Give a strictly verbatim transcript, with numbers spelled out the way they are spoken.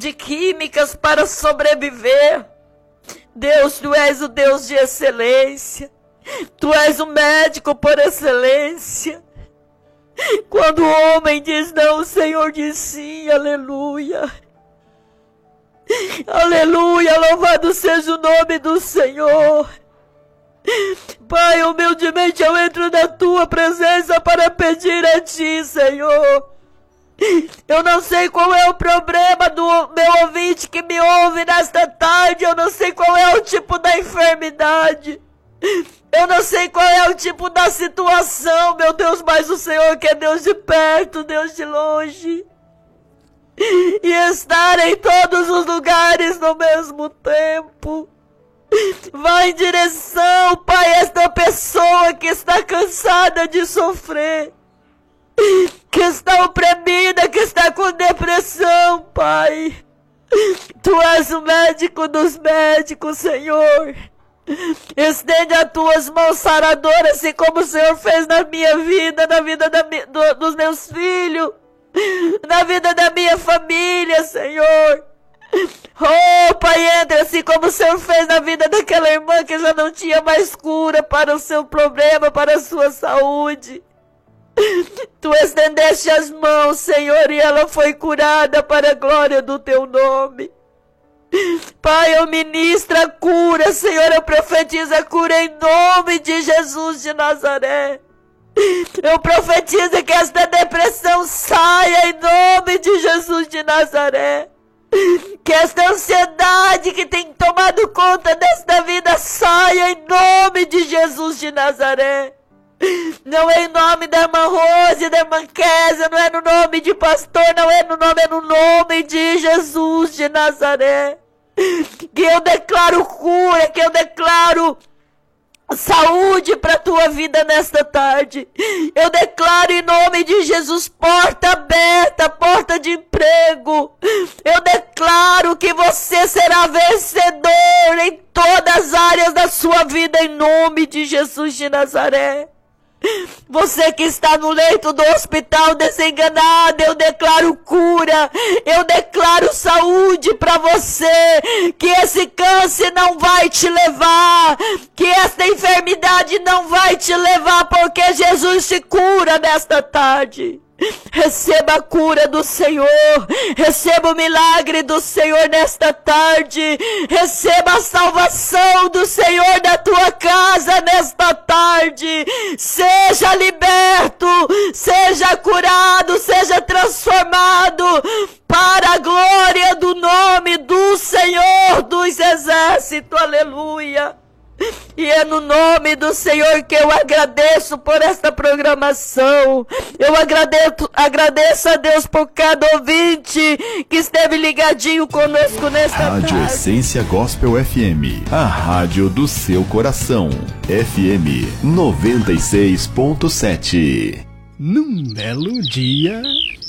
de químicas para sobreviver. Deus, Tu és o Deus de excelência. Tu és o médico por excelência. Quando o homem diz não, o Senhor diz sim. Aleluia. Aleluia, louvado seja o nome do Senhor. Pai, humildemente eu entro na Tua presença para pedir a Ti, Senhor. Eu não sei qual é o problema do meu ouvinte que me ouve nesta tarde. Eu não sei qual é o tipo da enfermidade. Eu não sei qual é o tipo da situação, meu Deus, mas o Senhor que é Deus de perto, Deus de longe. E estar em todos os lugares no mesmo tempo. Vai em direção, Pai, a esta pessoa que está cansada de sofrer, que está oprimida, que está com depressão, Pai. Tu és o médico dos médicos, Senhor. Estende as Tuas mãos saradoras, assim como o Senhor fez na minha vida, na vida da, do, dos meus filhos, na vida da minha família, Senhor. Oh, Pai, entra assim como o Senhor fez na vida daquela irmã que já não tinha mais cura para o seu problema, para a sua saúde. Tu estendeste as mãos, Senhor, e ela foi curada para a glória do Teu nome. Pai, eu ministro a cura, Senhor, eu profetizo a cura em nome de Jesus de Nazaré. Eu profetizo que esta depressão saia em nome de Jesus de Nazaré. Que esta ansiedade que tem tomado conta desta vida saia em nome de Jesus de Nazaré. Não é em nome da irmã Rose, da irmã Kézia, não é no nome de pastor, não é no nome, é no nome de Jesus de Nazaré. Que eu declaro cura, que eu declaro saúde para a tua vida nesta tarde. Eu declaro em nome de Jesus porta aberta, porta de emprego. Eu declaro que você será vencedor em todas as áreas da sua vida em nome de Jesus de Nazaré. Você que está no leito do hospital desenganado, eu declaro cura, eu declaro saúde para você, que esse câncer não vai te levar, que esta enfermidade não vai te levar, porque Jesus te cura nesta tarde. Receba a cura do Senhor, receba o milagre do Senhor nesta tarde, receba a salvação do Senhor da tua casa nesta tarde. Seja liberto, seja curado, seja transformado para a glória do nome do Senhor dos Exércitos. Aleluia. E é no nome do Senhor que eu agradeço por esta programação. Eu agradeço, agradeço a Deus por cada ouvinte que esteve ligadinho conosco nesta Rádio tarde. Essência Gospel F M, a rádio do seu coração. F M noventa e seis ponto sete. Num belo dia...